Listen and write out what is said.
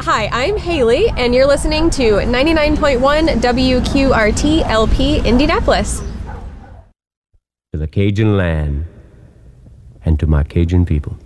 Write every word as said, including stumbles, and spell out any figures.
Hi, I'm Haley, and you're listening to ninety-nine point one W Q R T L P Indianapolis. To the Cajun land and to my Cajun people.